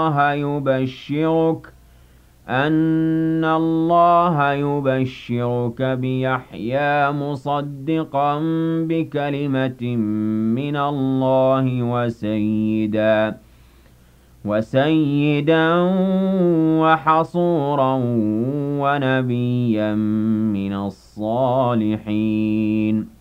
يبشرك بيحيى مصدقا بكلمة من الله وسيدا وحصورا ونبيا من الصالحين